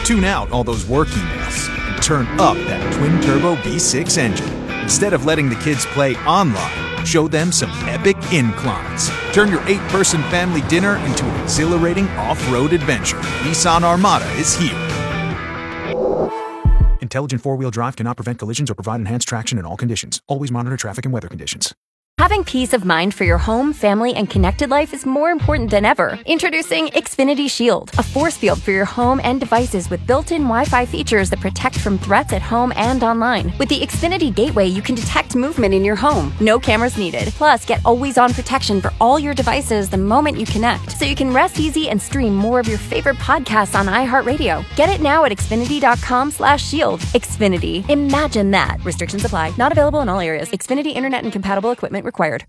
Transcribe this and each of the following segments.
Tune out all those work emails and turn up that twin-turbo V6 engine. Instead of letting the kids play online, show them some epic inclines. Turn your 8-person family dinner into an exhilarating off-road adventure. Nissan Armada is here. Intelligent four-wheel drive cannot prevent collisions or provide enhanced traction in all conditions. Always monitor traffic and weather conditions. Having peace of mind for your home, family, and connected life is more important than ever. Introducing Xfinity Shield, a force field for your home and devices with built-in Wi-Fi features that protect from threats at home and online. With the Xfinity Gateway, you can detect movement in your home. No cameras needed. Plus, get always-on protection for all your devices the moment you connect, so you can rest easy and stream more of your favorite podcasts on iHeartRadio. Get it now at Xfinity.com/shield. Xfinity. Imagine that. Restrictions apply. Not available in all areas. Xfinity Internet and compatible equipment required.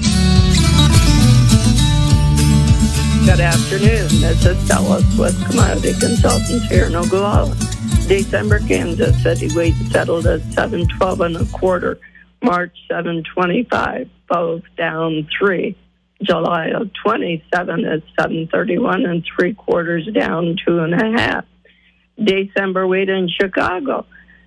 Good afternoon. This is Phyllis with Commodity Consultants here in Oglala. December Kansas City wheat settled at $7.12 1/4. March $7.25, both down 3. July of 27 is $7.31 3/4, down 2.5. December wheat in Chicago,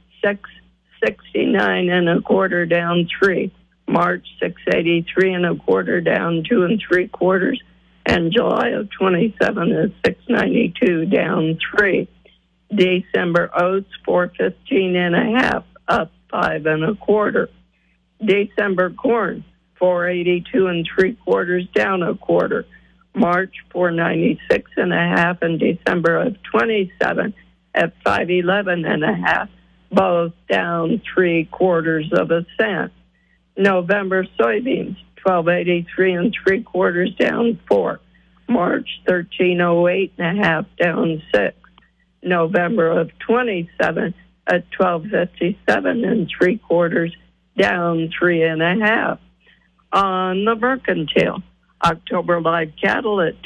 $6.69 1/4, down 3. March $6.83 1/4, down 2 3/4, and July of 27 is $6.92, down 3. December oats $4.15 1/2, up 5 1/4. December corn $4.82 3/4, down 1/4. March $4.96 1/2, and December of 27 at $5.11 1/2, both down 3/4 cents. November soybeans $12.83 3/4, down 4. March $13.08 1/2, down 6. November of 27 at $12.57 3/4, down 3.5. On the mercantile, October live cattle at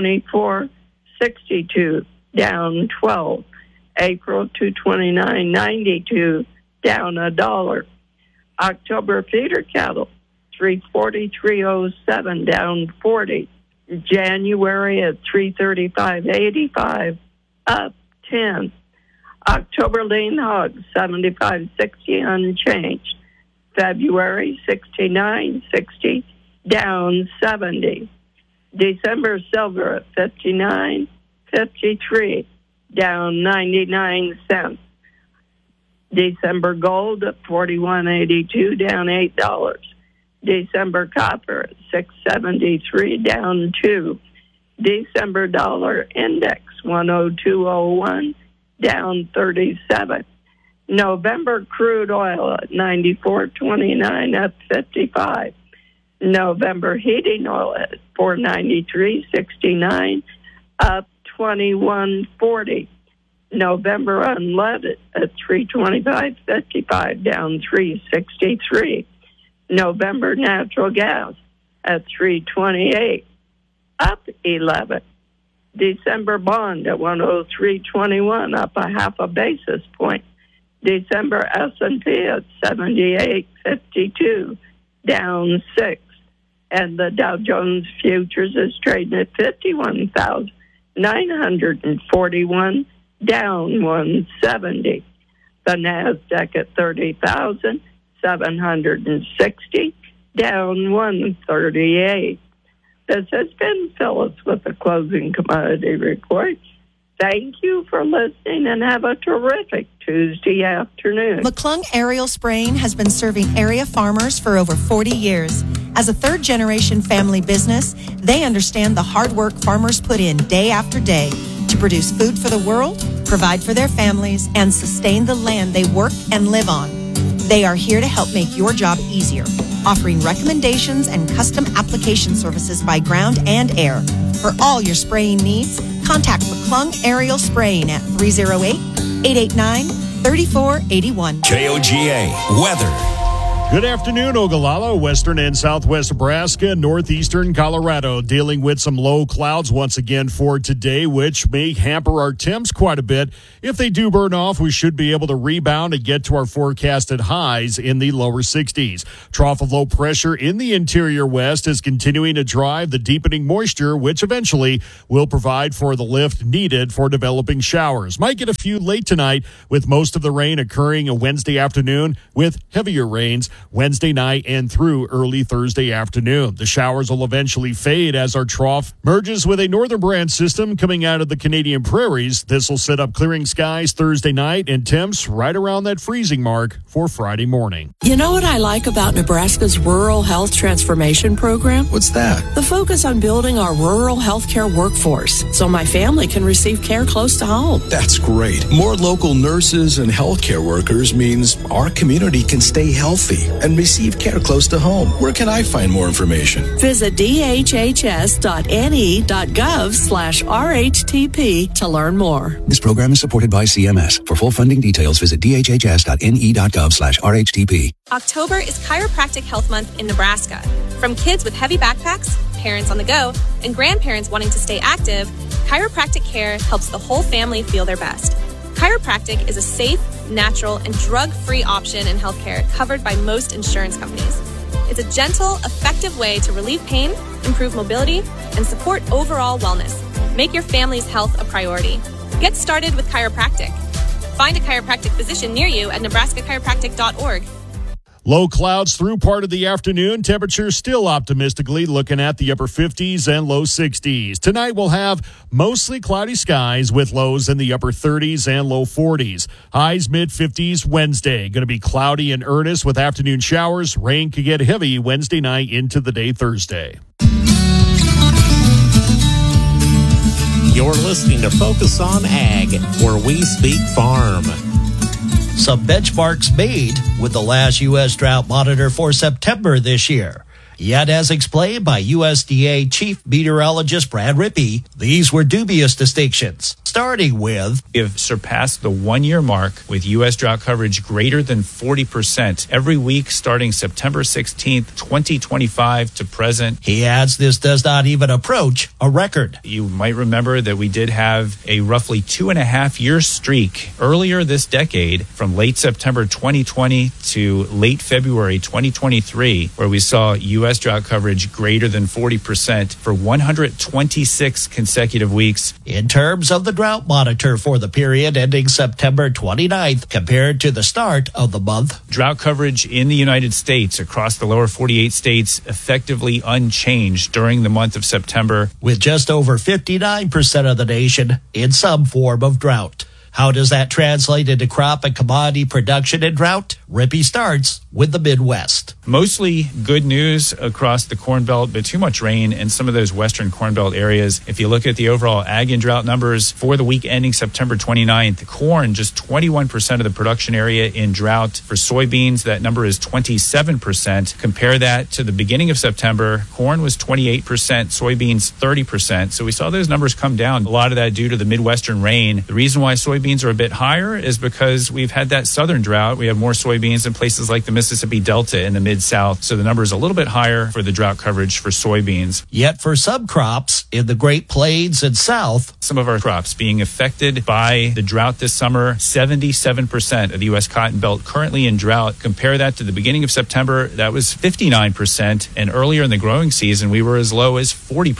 $224.62, down 12. April $229.92, down $1. October feeder cattle, $343.07, down 40. January at $335.85, up 10. October lean hogs, $75.60, unchanged. February $69.60, down 70. December silver at $59.53, down 99 cents. December gold at $41.82, down $8. December copper at $6.73, down 2. December dollar index 102.01, down 37. November crude oil at 94.29, up 55. November heating oil at 493.69, up 21.40. November unleaded at 325.55, down 363. November natural gas at 328, up 11. December bond at 103.21, up a half a basis point. December S&P at 78.52, down 6. And the Dow Jones futures is trading at 51,941, down 170. The NASDAQ at 30,760, down 138. This has been Phyllis with the closing commodity report. Thank you for listening and have a terrific Tuesday afternoon. McClung Aerial Spraying has been serving area farmers for over 40 years. As a third-generation family business, they understand the hard work farmers put in day after day to produce food for the world, provide for their families, and sustain the land they work and live on. They are here to help make your job easier, offering recommendations and custom application services by ground and air. For all your spraying needs, contact McClung Aerial Spraying at 308-889-3481. KOGA Weather. Good afternoon, Ogallala, western and southwest Nebraska, northeastern Colorado, dealing with some low clouds once again for today, which may hamper our temps quite a bit. If they do burn off, we should be able to rebound and get to our forecasted highs in the lower 60s. Trough of low pressure in the interior west is continuing to drive the deepening moisture, which eventually will provide for the lift needed for developing showers. Might get a few late tonight, with most of the rain occurring a Wednesday afternoon, with heavier rains Wednesday night and through early Thursday afternoon. The showers will eventually fade as our trough merges with a northern branch system coming out of the Canadian prairies. This will set up clearing skies Thursday night and temps right around that freezing mark for Friday morning. You know what I like about Nebraska's Rural Health Transformation Program? What's that? The focus on building our rural healthcare workforce so my family can receive care close to home. That's great. More local nurses and healthcare workers means our community can stay healthy and receive care close to home. Where can I find more information? Visit dhhs.ne.gov/RHTP to learn more. This program is supported by CMS. For full funding details, visit dhhs.ne.gov/RHTP. October is Chiropractic Health Month in Nebraska. From kids with heavy backpacks, parents on the go, and grandparents wanting to stay active, chiropractic care helps the whole family feel their best. Chiropractic is a safe, natural, and drug-free option in healthcare covered by most insurance companies. It's a gentle, effective way to relieve pain, improve mobility, and support overall wellness. Make your family's health a priority. Get started with chiropractic. Find a chiropractic physician near you at nebraskachiropractic.org. Low clouds through part of the afternoon. Temperatures still optimistically looking at the upper 50s and low 60s. Tonight we'll have mostly cloudy skies with lows in the upper 30s and low 40s. Highs mid-50s Wednesday. Going to be cloudy in earnest with afternoon showers. Rain could get heavy Wednesday night into the day Thursday. You're listening to Focus on Ag, where we speak farm. Some benchmarks made with the last U.S. drought monitor for September this year. Yet, as explained by USDA Chief Meteorologist Brad Rippey, these were dubious distinctions, starting with, we've surpassed the one-year mark with U.S. drought coverage greater than 40% every week starting September 16th, 2025 to present. He adds this does not even approach a record. You might remember that we did have a roughly 2.5-year streak earlier this decade from late September 2020 to late February 2023, where we saw U.S. drought coverage greater than 40% for 126 consecutive weeks. In terms of the drought monitor for the period ending September 29th compared to the start of the month, drought coverage in the United States across the lower 48 states effectively unchanged during the month of September, with just over 59% of the nation in some form of drought. How does that translate into crop and commodity production in drought? Rippey starts with the Midwest. Mostly good news across the Corn Belt, but too much rain in some of those western Corn Belt areas. If you look at the overall ag and drought numbers for the week ending September 29th, corn, just 21% of the production area in drought. For soybeans, that number is 27%. Compare that to the beginning of September. Corn was 28%, soybeans 30%. So we saw those numbers come down. A lot of that due to the Midwestern rain. The reason why soybeans are a bit higher is because we've had that southern drought. We have more soybeans in places like the Mississippi Delta in the Mid-South. So the number is a little bit higher for the drought coverage for soybeans. Yet for some crops in the Great Plains and South, some of our crops being affected by the drought this summer, 77% of the U.S. cotton belt currently in drought. Compare that to the beginning of September, that was 59%. And earlier in the growing season, we were as low as 40%.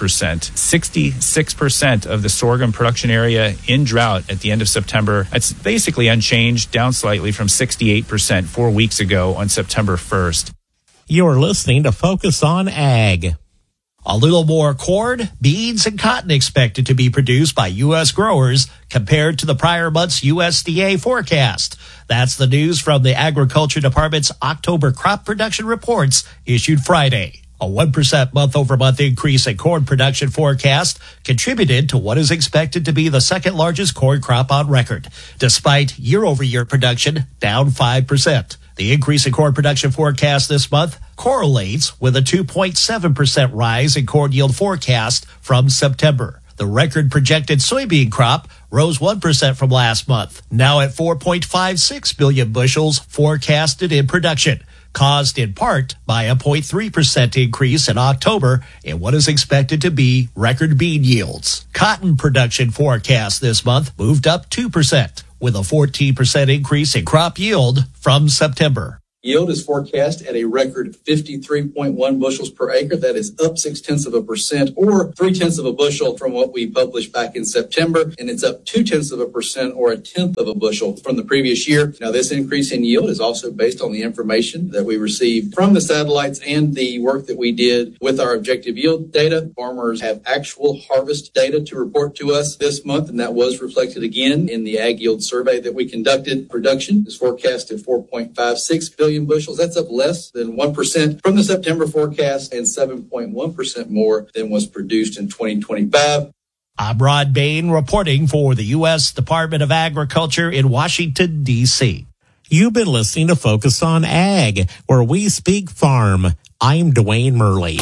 66% of the sorghum production area in drought at the end of September. That's basically unchanged, down slightly from 68% 4 weeks ago on September 1st. You're listening to Focus on Ag. A little more corn, beans, and cotton expected to be produced by U.S. growers compared to the prior month's USDA forecast. That's the news from the Agriculture Department's October crop production reports issued Friday. A 1% month-over-month increase in corn production forecast contributed to what is expected to be the second largest corn crop on record, despite year-over-year production down 5%. The increase in corn production forecast this month correlates with a 2.7% rise in corn yield forecast from September. The record projected soybean crop rose 1% from last month, now at 4.56 billion bushels forecasted in production. caused in part by a 0.3% increase in October in what is expected to be record bean yields. Cotton production forecast this month moved up 2%, with a 14% increase in crop yield from September. Yield is forecast at a record 53.1 bushels per acre. That is up 0.6% or 0.3 bushel from what we published back in September. And it's up 0.2% or 1/10 bushel from the previous year. Now, this increase in yield is also based on the information that we received from the satellites and the work that we did with our objective yield data. Farmers have actual harvest data to report to us this month, and that was reflected again in the ag yield survey that we conducted. Production is forecast at 4.56 billion bushels. That's up less than 1% from the September forecast and 7.1% more than was produced in 2025. I'm Rod Bain reporting for the U.S. Department of Agriculture in Washington, D.C. You've been listening to Focus on Ag, where we speak farm. I'm Dwayne Murley.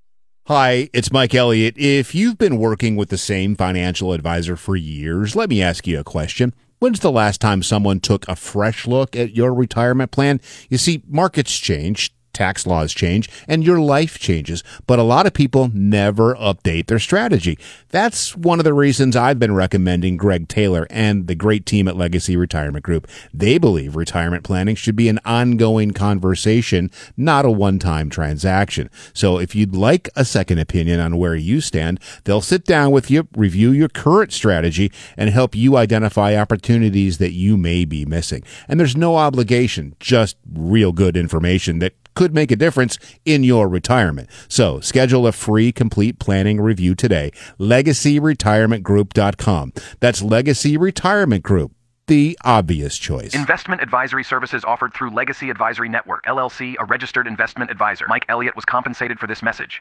Hi, it's Mike Elliott. If you've been working with the same financial advisor for years, let me ask you a question. When's the last time someone took a fresh look at your retirement plan? You see, markets change, tax laws change, and your life changes, but a lot of people never update their strategy. That's one of the reasons I've been recommending Greg Taylor and the great team at Legacy Retirement Group. They believe retirement planning should be an ongoing conversation, not a one-time transaction. So if you'd like a second opinion on where you stand, they'll sit down with you, review your current strategy, and help you identify opportunities that you may be missing. And there's no obligation, just real good information that could make a difference in your retirement. So schedule a free complete planning review today. LegacyRetirementGroup.com. That's Legacy Retirement Group, the obvious choice. Investment advisory services offered through Legacy Advisory Network, LLC, a registered investment advisor. Mike Elliott was compensated for this message.